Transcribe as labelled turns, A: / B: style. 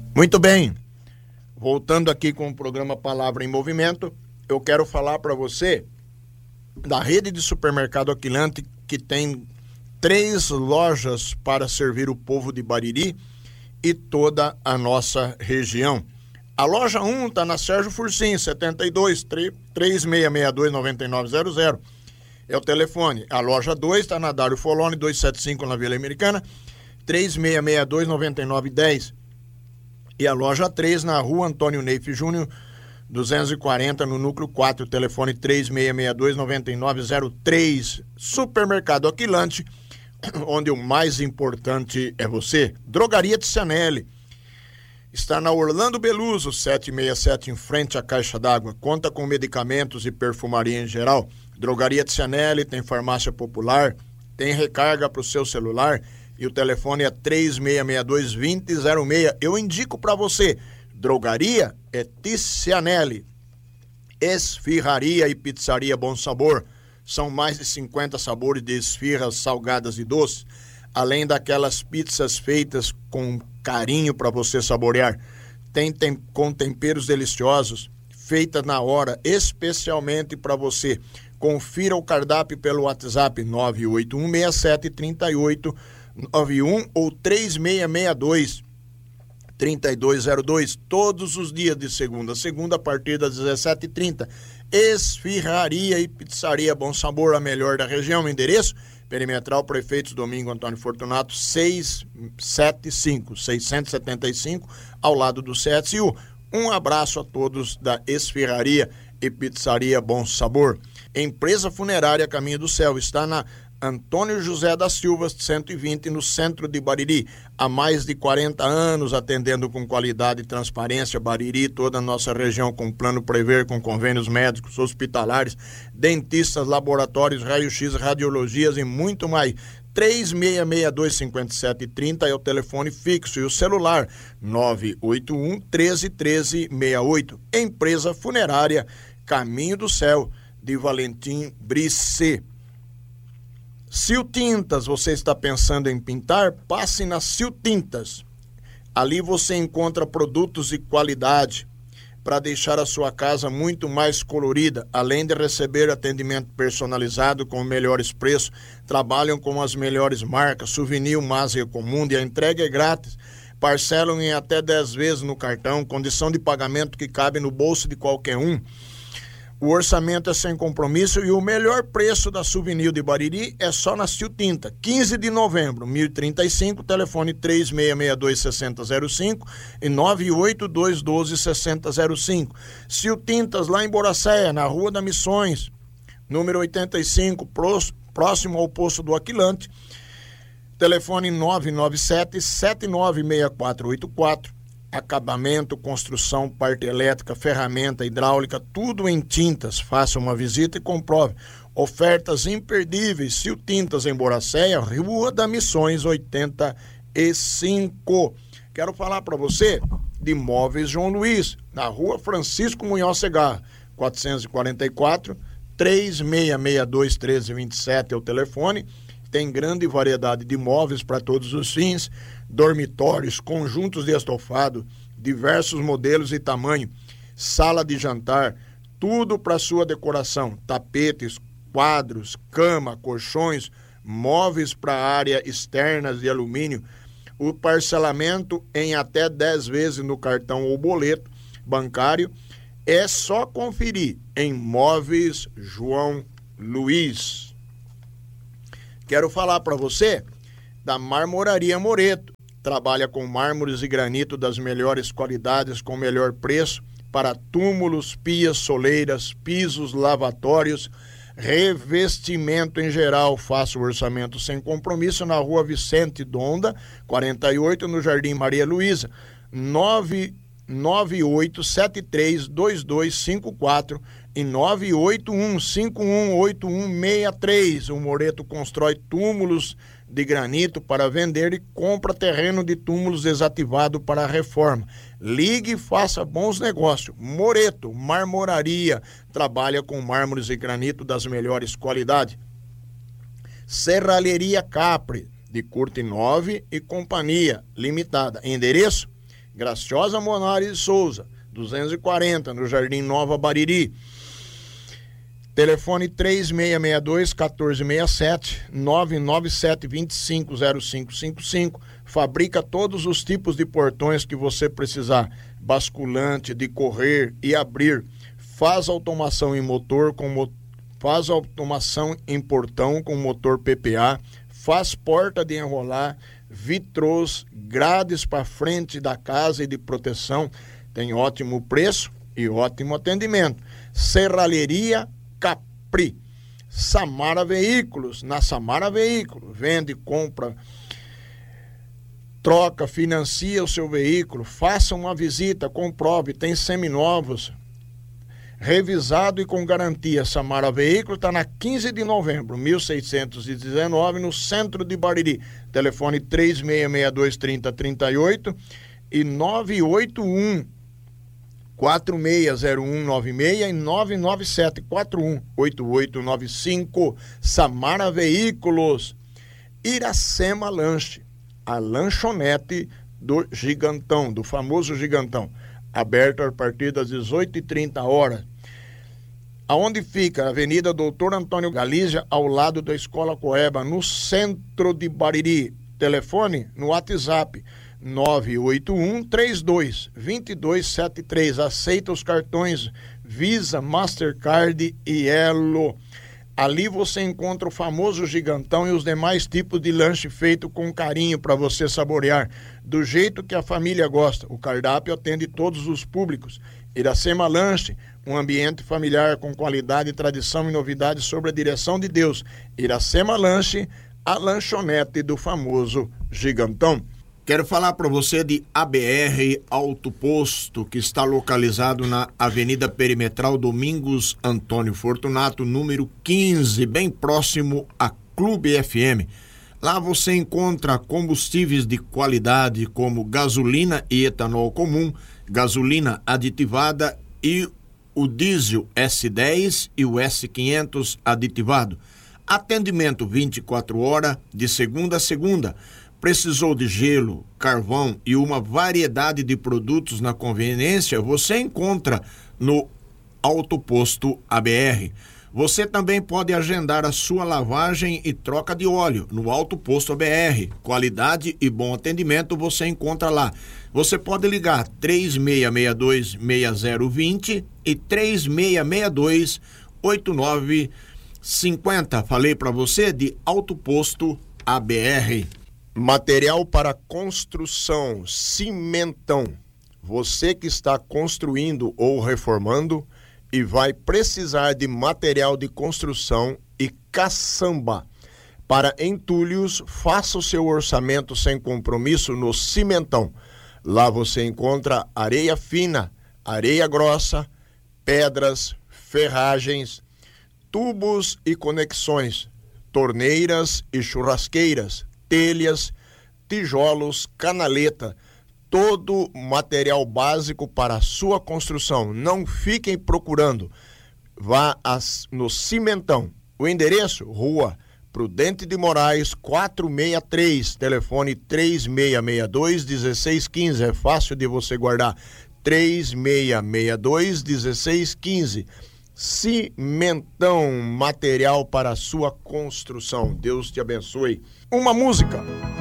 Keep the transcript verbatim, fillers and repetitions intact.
A: Muito bem, voltando aqui com o programa Palavra em Movimento, eu quero falar para você da rede de supermercado Aquilante, que tem três lojas para servir o povo de Bariri e toda a nossa região. A loja um está na Sérgio Fursim, setenta e dois, três seis seis dois, nove nove zero zero. É o telefone. A loja dois está na Dário Foloni, duzentos e setenta e cinco na Vila Americana, três seis seis dois, nove nove um zero. E a loja três na Rua Antônio Neif Júnior, duzentos e quarenta, no Núcleo quatro, telefone três seis seis dois, nove nove zero três. Supermercado Aquilante, onde o mais importante é você. Drogaria Tizianelli. Está na Orlando Beluso, setecentos e sessenta e sete, em frente à Caixa d'Água. Conta com medicamentos e perfumaria em geral. Drogaria Tizianelli, tem farmácia popular, tem recarga para o seu celular e o telefone é três seis seis dois, dois zero zero seis. Eu indico para você, drogaria é Tizianelli. Esfirraria e pizzaria Bom Sabor. São mais de cinquenta sabores de esfirras salgadas e doces, além daquelas pizzas feitas com carinho para você saborear. Tem, tem com temperos deliciosos, feitas na hora, especialmente para você. Confira o cardápio pelo WhatsApp nove oito um seis sete três oito nove um ou três seis seis dois, três dois zero dois, todos os dias de segunda a segunda, a partir das dezessete e trinta. Esfirraria e pizzaria Bom Sabor, a melhor da região. Endereço: Perimetral Prefeitos Domingo Antônio Fortunato, seiscentos e setenta e cinco, seiscentos e setenta e cinco, ao lado do C S U. Um abraço a todos da Esfirraria e Pizzaria Bom Sabor. Empresa Funerária Caminho do Céu está na Antônio José da Silva, cento e vinte, no centro de Bariri. Há mais de quarenta anos, atendendo com qualidade e transparência Bariri, toda a nossa região, com plano Prever, com convênios médicos, hospitalares, dentistas, laboratórios, raio-x, radiologias e muito mais. três seis seis dois, cinco sete três zero é o telefone fixo e o celular nove oito um, um três um três seis oito. Empresa Funerária Caminho do Céu, de Valentim Brisset. Sil Tintas, você está pensando em pintar? Passe na Sil Tintas. Ali você encontra produtos de qualidade para deixar a sua casa muito mais colorida, além de receber atendimento personalizado com melhores preços. Trabalham com as melhores marcas, Souvenir, Mazia Comum, e a entrega é grátis. Parcelam em até dez vezes no cartão, condição de pagamento que cabe no bolso de qualquer um. O orçamento é sem compromisso e o melhor preço da Souvenir de Bariri é só na Sil Tinta. quinze de novembro, mil e trinta e cinco, telefone três seis seis dois, seis zero zero cinco e nove oito dois um dois, seis zero zero cinco. Sil Tintas, lá em Boracéia, na Rua da Missões, número oitenta e cinco, próximo ao Poço do Aquilante. Telefone nove nove sete, sete nove seis quatro oito quatro. Acabamento, construção, parte elétrica, ferramenta, hidráulica, tudo em tintas. Faça uma visita e comprove. Ofertas imperdíveis. Sil Tintas, em Boracéia, Rua da Missões oitenta e cinco. Quero falar para você de Móveis João Luiz, na Rua Francisco Munhoz Segarra, quatrocentos e quarenta e quatro, três seis seis dois, um três dois sete é o telefone. Tem grande variedade de móveis para todos os fins, dormitórios, conjuntos de estofado, diversos modelos e tamanho, sala de jantar, tudo para sua decoração, tapetes, quadros, cama, colchões, móveis para área externas de alumínio, o parcelamento em até dez vezes no cartão ou boleto bancário. É só conferir em Móveis João Luiz. Quero falar para você da Marmoraria Moreto. Trabalha com mármores e granito das melhores qualidades, com melhor preço, para túmulos, pias, soleiras, pisos, lavatórios, revestimento em geral. Faça o orçamento sem compromisso na Rua Vicente Donda, quarenta e oito, no Jardim Maria Luísa. nove nove oito sete três dois dois cinco quatro e nove oito um cinco um oito um seis três. O Moreto constrói túmulos de granito para vender e compra terreno de túmulos desativado para reforma. Ligue e faça bons negócios. Moreto Marmoraria trabalha com mármores e granito das melhores qualidades. Serralheria Capri, de Curte nove e Companhia Limitada. Endereço: Graciosa Monares de Souza, duzentos e quarenta, no Jardim Nova Bariri. Telefone três seis seis dois, um quatro seis sete, nove nove sete, dois cinco zero cinco cinco cinco. Fabrica todos os tipos de portões que você precisar. Basculante, de correr e abrir. Faz automação em motor com mo... faz automação em portão com motor P P A. Faz porta de enrolar, vitrôs, grades para frente da casa e de proteção. Tem ótimo preço e ótimo atendimento. Serralheria Capri. Samara Veículos. Na Samara Veículos. Vende, compra, troca, financia o seu veículo. Faça uma visita, comprove. Tem seminovos, revisado e com garantia. Samara Veículos está na quinze de novembro, mil seiscentos e dezenove, no centro de Bariri. Telefone três seis seis dois, três zero três oito e nove oito um, quatro seis zero um nove seis e nove nove sete, quatro um oito oito nove cinco. Samara Veículos. Iracema Lanche, a lanchonete do Gigantão, do famoso Gigantão. Aberto a partir das dezoito e trinta horas. Aonde fica? Avenida Doutor Antônio Galícia, ao lado da Escola Coeba, no centro de Bariri. Telefone no WhatsApp nove oito um, três dois, dois dois sete três. Aceita os cartões Visa, Mastercard e Elo. Ali você encontra o famoso Gigantão e os demais tipos de lanche feito com carinho para você saborear, do jeito que a família gosta. O cardápio atende todos os públicos. Iracema Lanche, um ambiente familiar com qualidade, tradição e novidades sob a direção de Deus. Iracema Lanche, a lanchonete do famoso Gigantão. Quero falar para você de A B R Auto Posto, que está localizado na Avenida Perimetral Domingos Antônio Fortunato, número quinze, bem próximo a Clube F M. Lá você encontra combustíveis de qualidade como gasolina e etanol comum, gasolina aditivada e o diesel S dez e o S quinhentos aditivado. Atendimento vinte e quatro horas, de segunda a segunda. Precisou de gelo, carvão e uma variedade de produtos na conveniência? Você encontra no Auto Posto A B R. Você também pode agendar a sua lavagem e troca de óleo no Auto Posto A B R. Qualidade e bom atendimento você encontra lá. Você pode ligar três seis seis dois, seis zero dois zero e três seis seis dois, oito nove cinco zero. Falei para você de Auto Posto A B R. Material para construção, cimentão. Você que está construindo ou reformando e vai precisar de material de construção e caçamba. Para entulhos, faça o seu orçamento sem compromisso no Cimentão. Lá você encontra areia fina, areia grossa, pedras, ferragens, tubos e conexões, torneiras e churrasqueiras, telhas, tijolos, canaleta, todo material básico para a sua construção. Não fiquem procurando. Vá as, no Cimentão. O endereço, Rua Prudente de Moraes, quatrocentos e sessenta e três, telefone três seis seis dois, um seis um cinco. É fácil de você guardar. três seis seis dois, um seis um cinco. Cimentão, material para a sua construção. Deus te abençoe. Uma música.